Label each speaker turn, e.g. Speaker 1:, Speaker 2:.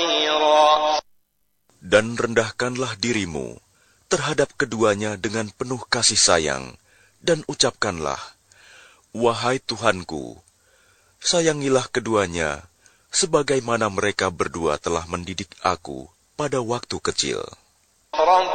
Speaker 1: Dan rendahkanlah dirimu terhadap keduanya dengan penuh kasih sayang, dan ucapkanlah, "Wahai Tuhanku, sayangilah keduanya, sebagaimana mereka berdua telah mendidik aku pada waktu kecil."